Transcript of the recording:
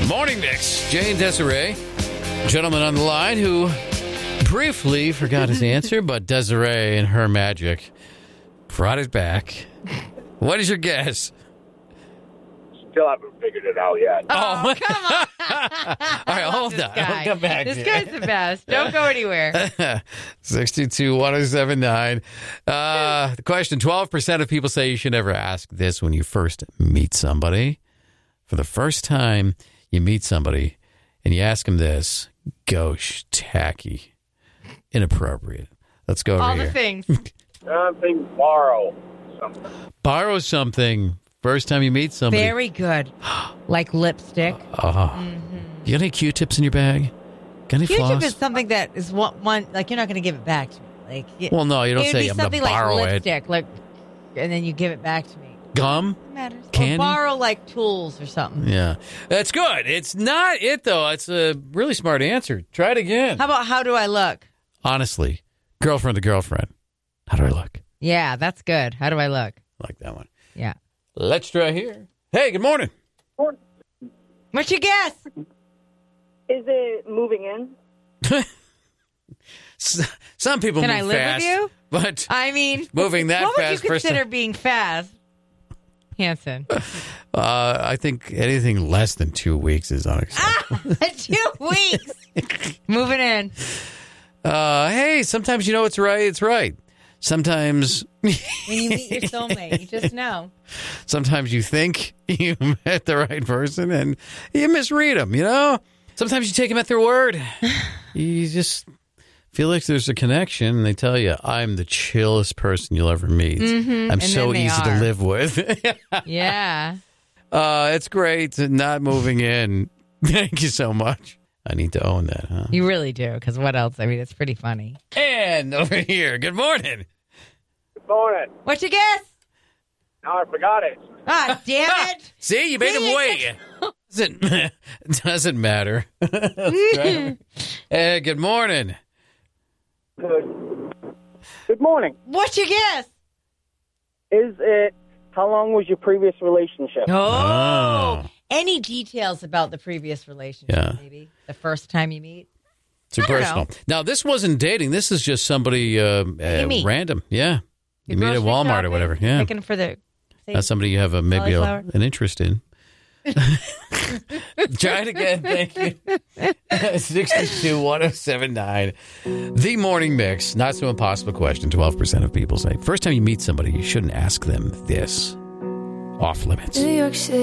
Morning Mix. Jay and Desiree. Gentleman on the line who briefly forgot his answer, but Desiree and her magic brought it back. What is your guess? Still haven't figured it out yet. Oh, come on. All right, hold on. I'll come back. This guy's the best. Don't go anywhere. 622-1079. The question, 12% of people say you should never ask this when you first meet somebody. For the first time you meet somebody and you ask them this, gauche, tacky, inappropriate. Let's go over All here. the things. I think borrow something. Borrow something. First time you meet somebody. Very good. Like lipstick. You got any Q-tips in your bag? Got any Q-tip floss? is something that is one like you're not going to give it back to me. Like, Well, no, you don't it would say be I'm going something to borrow like it. lipstick, like, and then you give it back to me. Gum? It matters. Candy? Or borrow like tools or something. Yeah. That's good. It's not it, though. It's a really smart answer. Try it again. How about how do I look? Honestly, girlfriend to girlfriend. How do I look? Yeah, that's good. How do I look? I like that one. Yeah. Let's try here. Hey, good morning. What's your guess? Is it moving in? Some people Can move I live fast, with you? but I mean, moving that what would fast you first consider time- being fast, Hanson? I think anything less than 2 weeks is unacceptable. 2 weeks. Moving in. Hey, sometimes you know it's right. It's right. Sometimes, When you meet your soulmate, you just know. sometimes you think you met the right person and you misread them. You know, sometimes you take them at their word. You just feel like there's a connection, and they tell you, "I'm the chillest person you'll ever meet. I'm and so then they easy to are. live with." Yeah. It's great not moving in. Thank you so much. I need to own that, huh? You really do, because what else? I mean, it's pretty funny. And over here, good morning. Good morning. What's your guess? Now I forgot it. Ah, damn it. See, you made him wait. Doesn't matter. Hey, good morning. Good morning. What's your guess? Is it, how long was your previous relationship? Oh. Any details about the previous relationship, Yeah. maybe? The first time you meet? Too I don't personal. know. Now, this wasn't dating. This is just somebody meet. random. Yeah. You Your meet at grocery Walmart or shopping, whatever. Yeah. Looking for the... That's somebody you have maybe Cauliflower. an interest in. Try it again. Thank you. 621-1079. The Morning Mix. Not so impossible question. 12% of people say, first time you meet somebody, you shouldn't ask them this. Off limits. New York City.